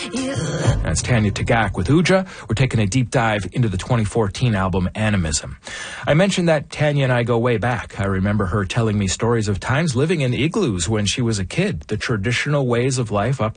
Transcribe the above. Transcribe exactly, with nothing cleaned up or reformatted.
That's Tanya Tagaq with Ooja. We're taking a deep dive into the twenty fourteen album Animism. I mentioned that Tanya and I go way back. I remember her telling me stories of times living in igloos when she was a kid, the traditional ways of life up